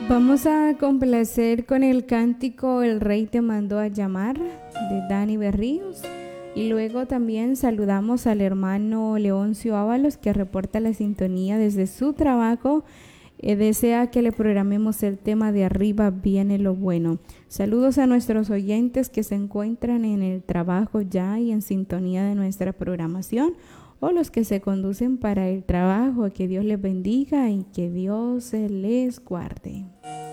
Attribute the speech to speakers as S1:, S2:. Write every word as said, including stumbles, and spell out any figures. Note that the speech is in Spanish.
S1: Vamos a complacer con el cántico El Rey te mandó a llamar de Dani Berríos. Y luego también saludamos al hermano Leoncio Ábalos, que reporta la sintonía desde su trabajo. Eh, desea que le programemos el tema de Arriba viene lo bueno. Saludos a nuestros oyentes que se encuentran en el trabajo ya y en sintonía de nuestra programación, o los que se conducen para el trabajo. Que Dios les bendiga y que Dios les guarde.